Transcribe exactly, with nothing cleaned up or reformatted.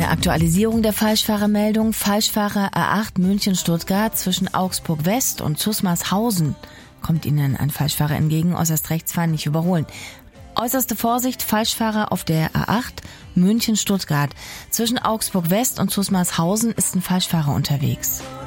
Eine Aktualisierung der Falschfahrermeldung. Falschfahrer A acht München-Stuttgart zwischen Augsburg West und Zusmarshausen. Kommt Ihnen ein Falschfahrer entgegen, äußerst rechts fahren, nicht überholen. Äußerste Vorsicht, Falschfahrer auf der A acht München-Stuttgart. Zwischen Augsburg West und Zusmarshausen ist ein Falschfahrer unterwegs.